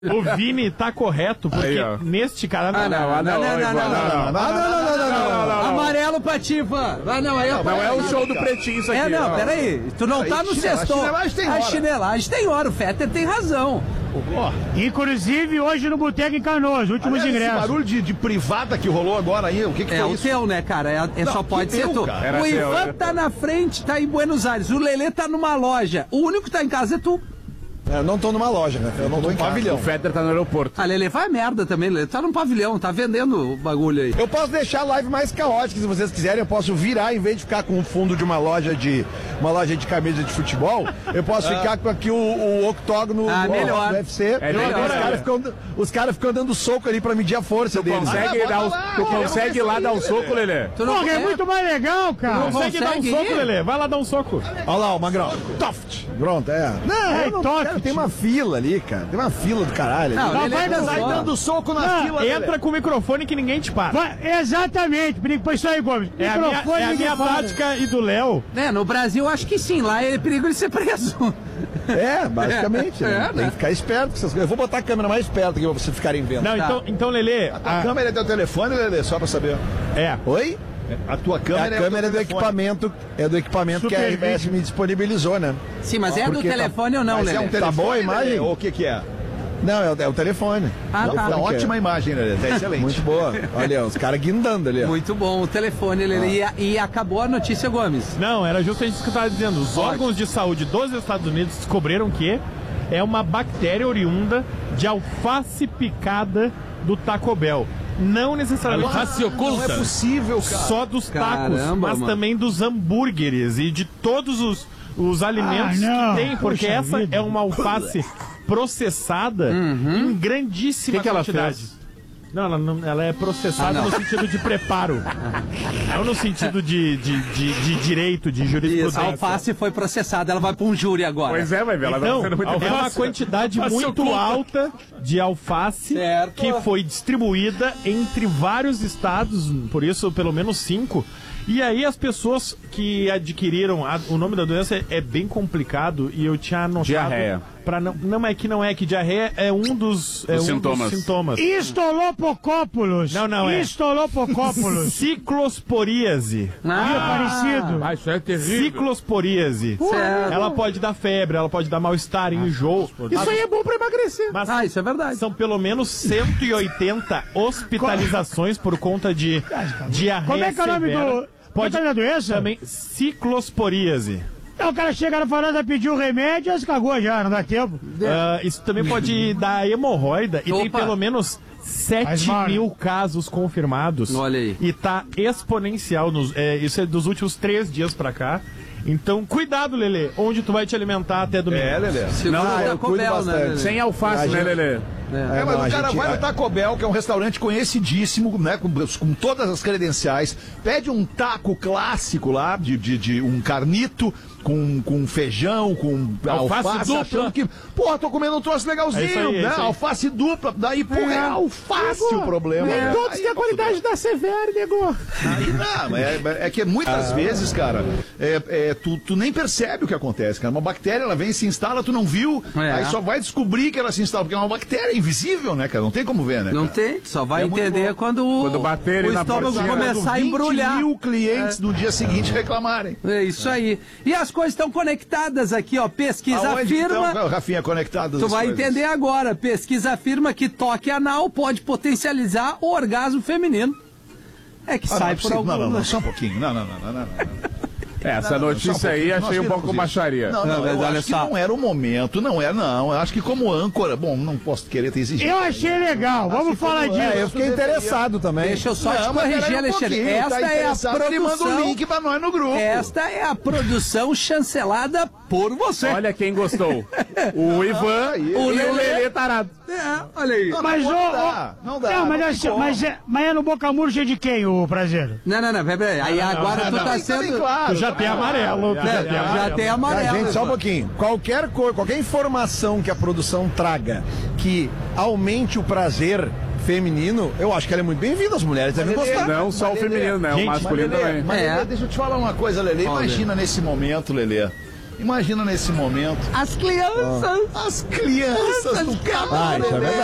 O Vini tá correto, porque aí, neste cara... Não. Amarelo pra ti, fã. Não é o show do Pretinho isso aqui. Peraí. Tu não tá no sextou. A chinelagem tem hora. O Fetter tem razão. Inclusive, hoje no Boteco em Canoas, últimos ingressos. Esse barulho de privada que rolou agora aí, o que foi isso? É o teu, né, cara? Só pode ser tu. O Ivan tá na frente, tá em Buenos Aires. O Lelê tá numa loja. O único que tá em casa é tu. Eu não tô numa loja, né? Eu não tô em pavilhão. O Fetter tá no aeroporto. Lelê, vai merda também, Lelê. Tá no pavilhão, tá vendendo o bagulho aí. Eu posso deixar a live mais caótica, se vocês quiserem. Eu posso virar, em vez de ficar com o fundo de uma loja de camisa de futebol, eu posso ficar com aqui o octógono melhor. do UFC. Os caras ficam dando soco ali pra medir a força deles. Tu consegue ir lá dar um soco, Lelê? É muito mais legal, cara. Tu consegue dar um soco, Lelê? Vai lá dar um soco. Olha lá, o Magrão. Toft. Pronto, Não, tem uma fila ali, cara. Tem uma fila do caralho. Não, vai dando soco na fila. Entra com o microfone que ninguém te para. Exatamente. Foi isso aí, Gomes. É a minha tática e do Léo. No Brasil, acho que sim. Lá é perigo de ser preso. Basicamente. Tem que ficar esperto com essas coisas. Eu vou botar a câmera mais perto que vocês ficarem vendo. Não, então Lelê... A câmera é do telefone, Lelê? Só pra saber. Oi? A tua câmera é do equipamento. É do equipamento que a RBS me disponibilizou, né? Sim, mas é do telefone ou não, Lelê? Tá boa a imagem? Ou o que é? Não, é o telefone. Tá. Ótima imagem, Lelê. Tá excelente. Muito boa. Olha, os caras guindando ali. Muito bom o telefone, Lelê. E acabou a notícia, Gomes. Não, era justamente isso que eu tava dizendo. Os órgãos de saúde dos Estados Unidos descobriram que é uma bactéria oriunda de alface picada do Taco Bell. Não necessariamente não é possível, cara. Só dos tacos, mas também dos hambúrgueres e de todos os alimentos que tem, porque essa é uma alface processada em grandíssima quantidade. Ela é processada no sentido de preparo. Não no sentido de direito, de jurisprudência. A alface foi processada, ela vai para um júri agora. Pois é, vai ver. Então, é uma quantidade muito alta de alface que foi distribuída entre vários estados, por isso pelo menos 5. E aí as pessoas que adquiriram o nome da doença é bem complicado e eu tinha anotado... Diarreia. Que diarreia é um dos sintomas. Histolopocópulos. Não. Histolopocópulos. Ciclosporíase. Parecido. Isso é terrível. Ciclosporíase. Ela pode dar febre, ela pode dar mal-estar, enjoo. Isso aí é bom pra emagrecer. Mas isso é verdade. São pelo menos 180 hospitalizações por conta de diarreia. Como é que é o nome da doença? Também ciclosporíase. Então o cara chega na farmácia, pediu remédio, já cagou já, não dá tempo. Isso também pode dar hemorroida e tem pelo menos 7 mil casos confirmados. Olha aí. E tá exponencial. Isso é dos últimos 3 dias pra cá. Então, cuidado, Lelê, onde tu vai te alimentar até domingo. Lelê. Eu cuido bastante. Sem alface, né, Lelê? Mas o cara vai no Taco Bell, que é um restaurante conhecidíssimo, né, com todas as credenciais, pede um taco clássico lá, de um carnito, com feijão, com alface dupla. Achando que, tô comendo um troço legalzinho, né? Alface dupla, daí, é alface o problema. Nem todos têm a qualidade da Severo, nego. É que muitas vezes, cara, tu nem percebe o que acontece, cara. Uma bactéria, ela vem e se instala, tu não viu, aí só vai descobrir que ela se instala, porque é uma bactéria invisível, né, cara? Não tem como ver, né? Não tem, só vai entender quando bater o estômago começar a embrulhar. 20 mil clientes no dia seguinte reclamarem. É isso aí. E as coisas estão conectadas aqui, ó. Pesquisa afirma. Então, Rafinha, conectado. Tu vai entender agora. Pesquisa afirma que toque anal pode potencializar o orgasmo feminino. É que sai por algum... Não, só um pouquinho. Não. Essa notícia aí achei um pouco baixaria. Eu acho que não era o momento, eu acho que como âncora, não posso querer ter exigido. Eu achei legal, vamos falar disso. Eu fiquei interessado também. Deixa eu só te corrigir, Alexandre. Esta é a produção. Ele manda o link pra nós no grupo. Esta é a produção chancelada por você. Olha quem gostou. O Ivan e o Lelê tarado. Olha aí. Mas não dá. Mas é no Boca Murcha de quem o prazer? Não, peraí. Aí agora tu tá sendo... Tu já tem amarelo. Já tem amarelo. Gente, só um pouquinho. Qualquer informação que a produção traga que aumente o prazer feminino, eu acho que ela é muito bem-vinda. As mulheres devem gostar. Não só o feminino, né? O masculino também. Lelê, deixa eu te falar uma coisa, Lelê. Imagina nesse momento, Lelê. Imagina nesse momento. As crianças do cabaré. cabaré.